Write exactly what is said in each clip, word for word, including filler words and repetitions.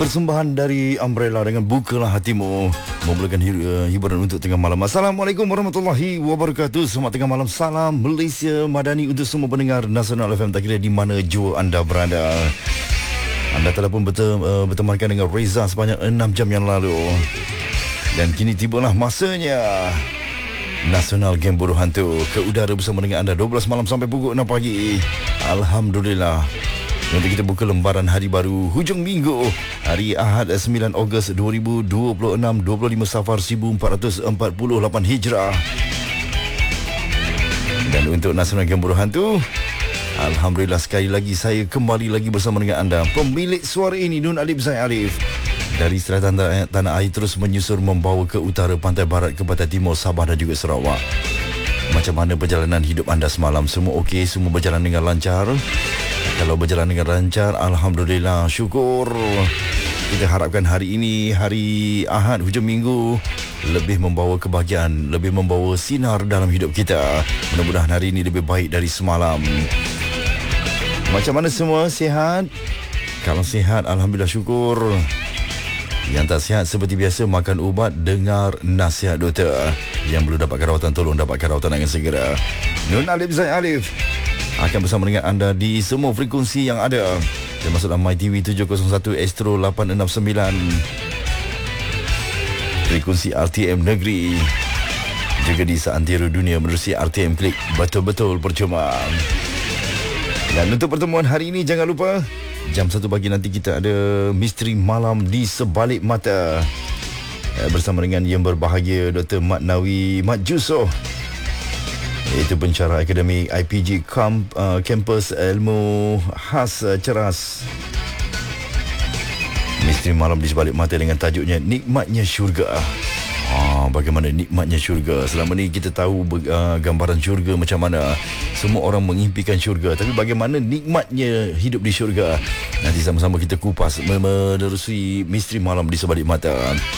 Persembahan dari Umbrella dengan Bukalah Hatimu memulakan hiburan untuk tengah malam. Assalamualaikum warahmatullahi wabarakatuh. Selamat tengah malam. Salam Malaysia Madani untuk semua pendengar Nasional F M, tak kira di mana jua anda berada. Anda telah pun betul, uh, bertemankan dengan Reza sepanjang enam jam yang lalu. Dan kini tibalah masanya Nasional Game Bodoh Hantu ke udara bersama dengan anda dua belas malam sampai pukul enam pagi. Alhamdulillah. Nanti kita buka lembaran hari baru hujung minggu, hari Ahad sembilan Ogos dua ribu dua puluh enam, dua puluh lima Safar seribu empat ratus empat puluh lapan Hijrah. Dan untuk Nasional Game Bodoh Hantu, alhamdulillah sekali lagi saya kembali lagi bersama dengan anda. Pemilik suara ini Nun Alif Zain Alif dari selatan tanah air terus menyusur membawa ke utara, pantai barat ke pantai timur, Sabah dan juga Sarawak. Macam mana perjalanan hidup anda semalam? Semua okey? Semua berjalan dengan lancar? Kalau berjalan dengan lancar, alhamdulillah, syukur. Kita harapkan hari ini, hari Ahad hujung minggu, lebih membawa kebahagiaan, lebih membawa sinar dalam hidup kita. Mudah-mudahan hari ini lebih baik dari semalam. Macam mana semua? Sihat? Kalau sihat, alhamdulillah, syukur. Yang tak sihat seperti biasa, makan ubat, dengar nasihat doktor. Yang belum dapatkan rawatan, tolong dapatkan rawatan dengan segera. Nun Alif Zain Alif akan bersama dengan anda di semua frekuensi yang ada, termasuk dalam My T V tujuh kosong satu, Astro lapan enam sembilan, frekuensi R T M Negeri, juga di seantero dunia menerusi R T M Klik. Betul-betul percuma. Dan untuk pertemuan hari ini, jangan lupa jam satu pagi nanti kita ada Misteri Malam di Sebalik Mata bersama dengan yang berbahagia Doktor Mat Nawi Mat Jusoh, iaitu pencara akademik I P G Camp, uh, Kampus Ilmu Khas uh, Ceras. Misteri Malam di Sebalik Mata dengan tajuknya Nikmatnya Syurga. Ah, bagaimana nikmatnya syurga? Selama ni kita tahu uh, gambaran syurga macam mana. Semua orang mengimpikan syurga, tapi bagaimana nikmatnya hidup di syurga? Nanti sama-sama kita kupas menerusi Misteri Malam di Sebalik Mata.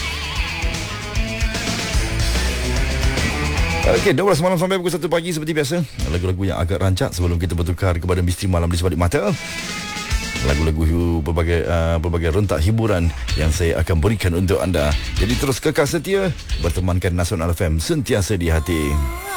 Okey, dua belas malam sampai pukul satu pagi seperti biasa. Lagu-lagu yang agak rancak sebelum kita bertukar kepada Misteri Malam di Sebalik Mata. Lagu-lagu berbagai uh, berbagai rentak hiburan yang saya akan berikan untuk anda. Jadi terus kekal setia bertemankan Nasional F M sentiasa di hati.